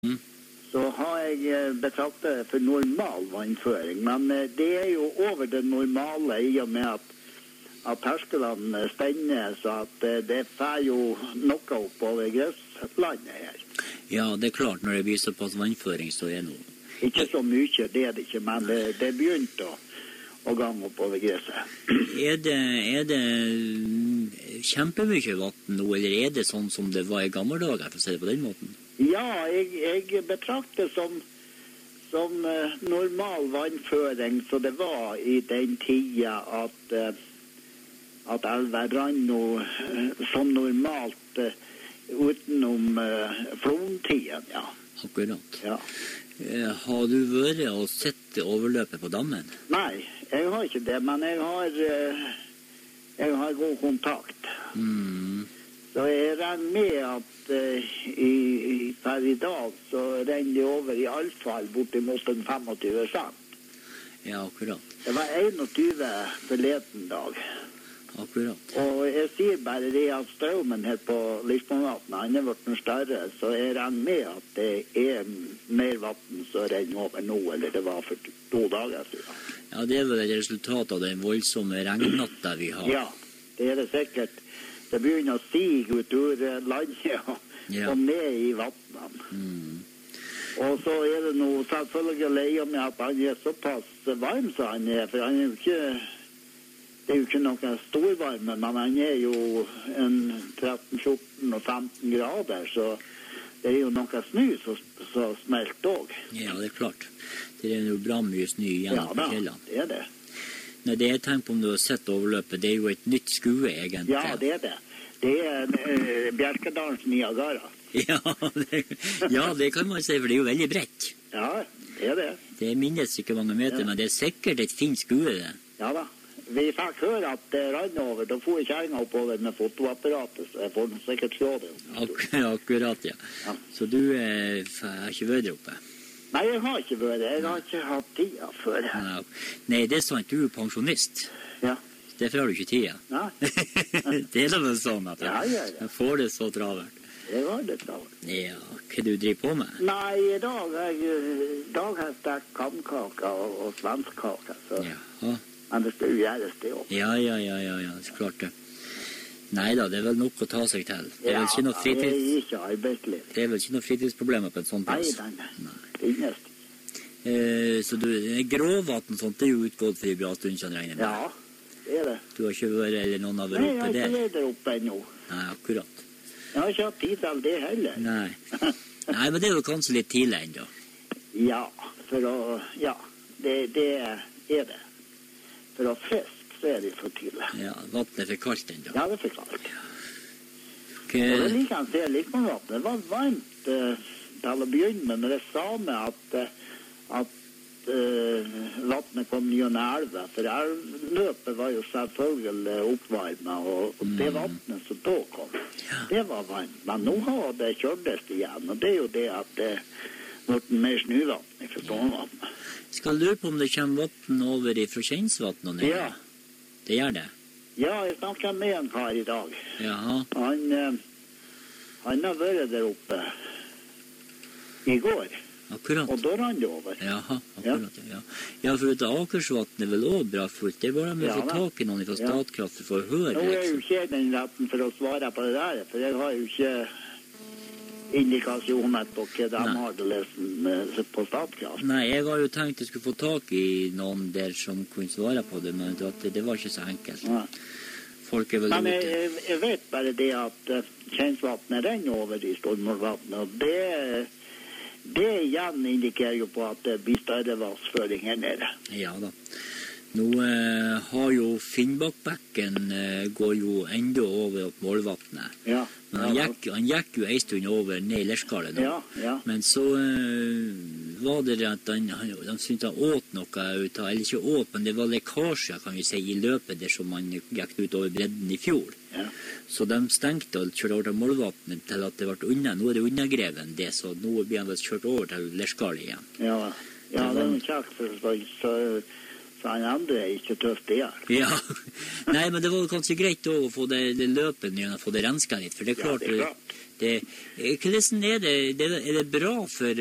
så har jeg betraktet det for normal vannføring. Men det jo over det normale I og med at terskelene spenner, så at det får jo noe oppover grøslandet her. Ja, det klart når det blir såpass vannføring, så noe. Ikke så mye, det det ikke, men det begynte å gange oppover gresset. Det kjempemye vatten nå, eller det sånn som det var I gamle dager, for å si det på den måten? Ja, jeg betrakter som normal vannføring, så det var I den tida at elva rann noe som normalt utenom flomtiden, ja. Akkurat. Ja. Har du vært og sett overløpet på dammen? Nei, jeg har ikke det, men jeg har god kontakt. Så jeg regner med at per I dag så renner det over I alle fall bortimot 25%. Ja, akkurat. Det var 21 forleden dag. Akkurat. Og jeg sier bare det at strømmen her på Lisbonvatnet, han vært noe større, så jeg regner med at det mer vatten som renner over nå, eller det var for 2 dager siden. Ja, det vel et resultat av den voldsomme regnnatta vi har. Ja, det det sikkert. Det begynner å stige ut ur landet og ned I vattnene. Og så det noe selvfølgelig med at han såpass varm som han for han jo ikke, det jo ikke noe storvarme, men han jo en 13, 14 og 15 grader, så det jo noe snø som smelter også. Ja, det klart. Det jo bra mye snø igjen på fjellene. Ja, det det. Nei, det jeg tenker på om du har sett overløpet, det jo et nytt skue, egentlig. Ja, det det. Det Bjerkedalens Niagara. Ja, det kan man si, for det jo veldig bredt. Ja, det det. Det minnes ikke mange meter, men det sikkert et fint skue, det. Ja da. Vi fikk høre at det rann over, da får jeg kjæringa oppover med fotoapparatet, så jeg får sikkert se det. Akkurat, ja. Så du har ikke vært der oppe? Nei, jeg har ikke vært det. Jeg har ikke hatt tida før. Nei, det sant, du pensjonist. Ja. Derfor har du ikke tida. Nei. Det da vel sånn at jeg får det så travert. Det var det travert. Ja, hva du driver på med? Nei, I dag har jeg stekt kamkaka og svenskaka, så... Ja. Men det skal jo gjøres det også. Ja, så klart det. Neida, det vel nok å ta seg til. Det vel ikke noe det ikke arbeidsliv. Det vel ikke noe fritidsproblemer på en sånn plass. Nei. Det innest. Så gråvatten sånt, det jo utgått for I bra stund, kan jeg regne med? Ja, det det. Du har ikke vært, eller noen har vært oppe der? Nei, jeg har ikke vært der oppe ennå. Nei, akkurat. Jeg har ikke hatt tid til det heller. Nei, men det jo kanskje litt tidlig enda. Ja, det det. For å fisk, så det for tidlig. Ja, vattnet for kaldt enda. Ja, det for kaldt. Og det liker han liksom vattnet. Det var varmt til å begynne med, men det sa meg at vattnet kom gjennom elva, for elvløpet var jo selvfølgelig oppvarmet, og det vattnet som da kom, det var varmt. Men nå har det kjørtes igjen, og det jo det at det ble mer snøvatten I forstående. Skal du lure på om det kommer vatten over fra Kjensvatten og ned? Ja. Det gjør det? Ja, jeg snakket med en kar I dag. Jaha. Han har vært der oppe I går. Akkurat. Og da rann det over. Jaha, akkurat, ja. For at Akersvatten vel også bra fullt. Det bare med å få tak I noen fra Statkraft for å høre. Nå jo ikke den retten for å svare på det der, for jeg har jo ikke indikasjoner på hva de har det lest på Statkraft. Nei, jeg har jo tenkt jeg skulle få tak I noen der som kunne svare på det, men det var ikke så enkelt. Nei. Folk vel men ute. Jeg vet bare det at Kjensvattnet renner over I Stormorvattnet, og det igjen indikerer jo på at det blir større vassføring her nede. Ja da. Nå har jo Finnbakkbekken går jo enda over opp Målvattnet. Ja. Men han gikk jo en stund over ned I Lerskalet nå. Ja. Men så var det at han syntes han åt noe ut av, eller ikke åt, men det var lekkasjer, kan vi si, I løpet der som han gikk ut over bredden I fjor. Ja. Så de stengte og kjørte over til Målvattnet til at det ble unna. Nå det undergreven det, så nå blir han vel kjørt over til Lerskalet igjen. Ja, det kjekt, så han andre ikke tøft det her. Ja, nei, men det var kanskje greit å få det løpet igjen, å få det rensket litt, for det er klart, Ja, det er klart. Hvordan er det bra for